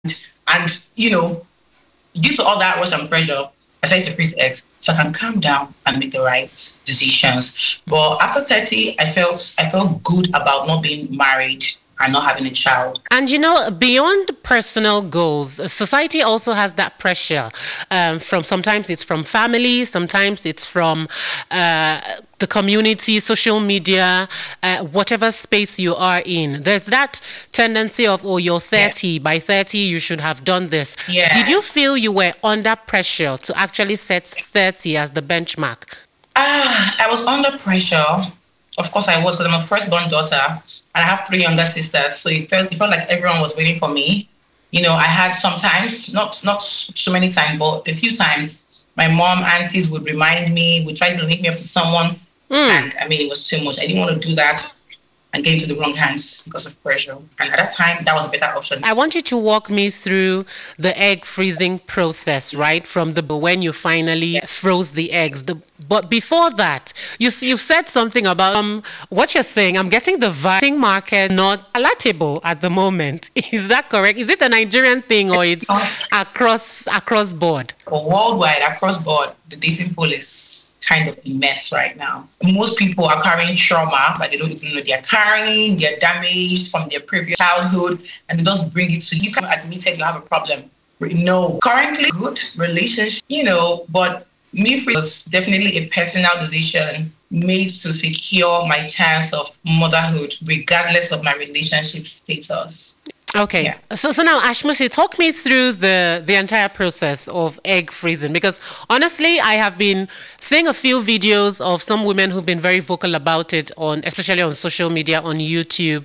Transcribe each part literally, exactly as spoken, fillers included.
And, you know, due to all that rush and pressure, I decided to freeze eggs so I can calm down and make the right decisions. But after thirty, I felt I felt good about not being married and not having a child. And you know, beyond personal goals, society also has that pressure. Um, from sometimes it's from family, sometimes it's from uh, the community, social media, uh, whatever space you are in. There's that tendency of, oh, you're thirty. Yeah. By thirty, you should have done this. Yes. Did you feel you were under pressure to actually set thirty as the benchmark? Ah, I was under pressure. Of course I was, because I'm a firstborn daughter and I have three younger sisters. So it felt, it felt like everyone was waiting for me. You know, I had sometimes, not not so many times, but a few times, my mom, aunties would remind me, would try to link me up to someone. Mm. And I mean, it was too much. I didn't want to do that and get into the wrong hands because of pressure. And at that time, that was a better option. I want you to walk me through the egg freezing process, right? From the when you finally froze the eggs. The, but before that, you you said something about um what you're saying. I'm getting the vibe market not palatable at the moment. Is that correct? Is it a Nigerian thing or it's across across board? Worldwide, across board, the dating pool is kind of a mess right now. Most people are carrying trauma that they don't even know they're carrying. They're damaged from their previous childhood, and they just bring it to you. You can admit it, you have a problem. No, currently good relationship, you know, but me was definitely a personal decision made to secure my chance of motherhood, regardless of my relationship status. Okay. Yeah. So so now, Ashmusi, talk me through the, the entire process of egg freezing, because honestly, I have been seeing a few videos of some women who've been very vocal about it, on especially on social media, on YouTube.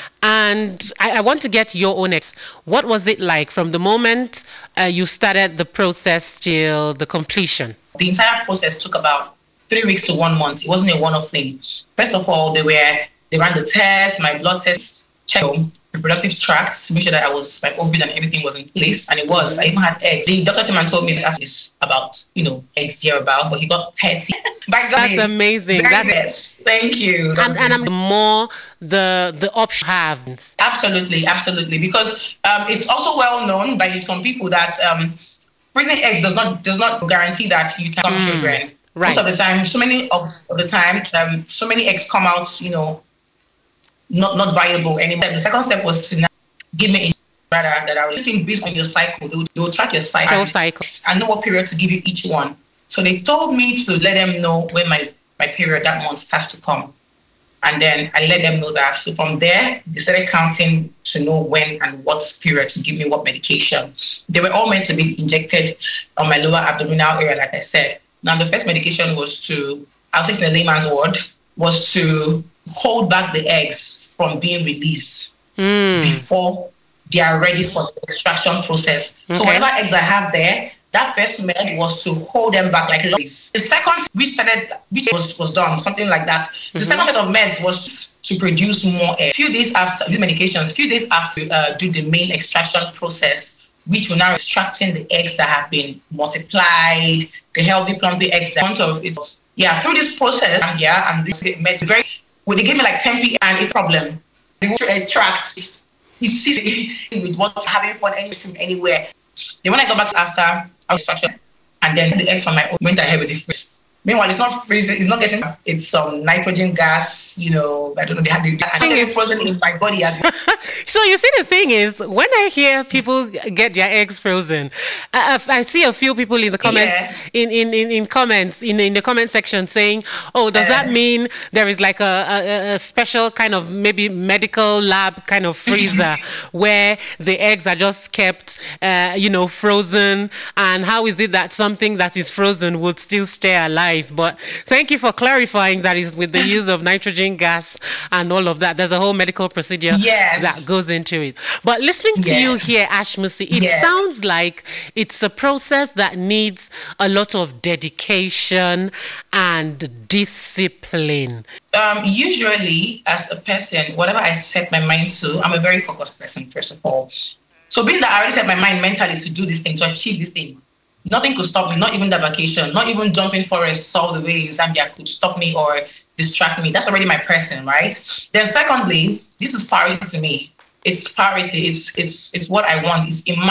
And I, I want to get your own ex. What was it like from the moment uh, you started the process till the completion? The entire process took about three weeks to one month. It wasn't a one-off thing. First of all, they were they ran the test, my blood tests, checked reproductive tracts to make sure that I was, my ovaries and everything was in place, and it was. I even had eggs. The doctor came and told me that it's about, you know, eggs thereabout, but he got thirty. By God, that's amazing. That's best. Thank you. And, and I'm the more the the option have. Absolutely, absolutely, because um, it's also well known by some people that um, freezing eggs does not does not guarantee that you can have mm, children. Right. Most of the time, so many of, of the time, um, so many eggs come out, you know, not not viable anymore. The second step was to give me a rather that I would think based on your cycle. They will, they will track your cycle, cycle and know what period to give you each one. So they told me to let them know when my, my period that month starts to come. And then I let them know that. So from there, they started counting to know when and what period to give me what medication. They were all meant to be injected on my lower abdominal area, like I said. Now, the first medication was to, I'll say in a layman's word, was to hold back the eggs from being released mm. before they are ready for the extraction process. Okay. So whatever eggs I have there, that first med was to hold them back like lollies. The second, which started, which was, was done, something like that. Mm-hmm. The second set of meds was to produce more eggs. A few days after, these medications, a few days after uh, do the main extraction process, which will now extracting the eggs that have been multiplied, the healthy plumpy eggs. That of it. Yeah, through this process, yeah, and this meds very, well, they gave me like ten p m and a problem. They will extract. It's easy with what's having fun anywhere. Then when I got back after extraction, and then the eggs from my own went ahead with the freeze. Meanwhile, it's not freezing, it's not getting, it's some um, nitrogen gas, you know, I don't know, they had the, I think it's frozen in my body as well. So you see, the thing is, when I hear people get their eggs frozen, I, I see a few people in the comments, yeah. in, in, in, in comments, in, in the comment section saying, oh, does uh, that mean there is like a, a, a special kind of maybe medical lab kind of freezer where the eggs are just kept, uh, you know, frozen? And how is it that something that is frozen would still stay alive? But thank you for clarifying that is with the use of nitrogen gas and all of that. There's a whole medical procedure yes. that goes into it. But listening to yes. you here, Ashmusi, it yes. sounds like it's a process that needs a lot of dedication and discipline. Um, usually, as a person, whatever I set my mind to, I'm a very focused person, first of all. So being that I already set my mind mentally to do this thing, to achieve this thing, nothing could stop me, not even the vacation, not even jumping forests all the way in Zambia could stop me or distract me. That's already my person, right? Then secondly, this is priority to me. It's priority. It's it's it's what I want. It's in my